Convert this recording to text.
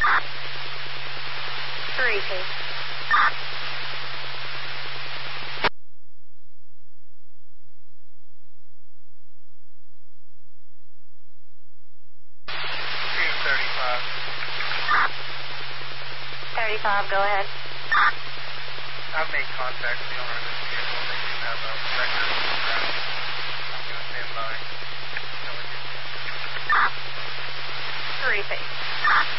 3, please. Team 35. 35, go ahead. I've made contact with the owner of this vehicle. They do have a record on the ground. I'm going to stand by. 3, please.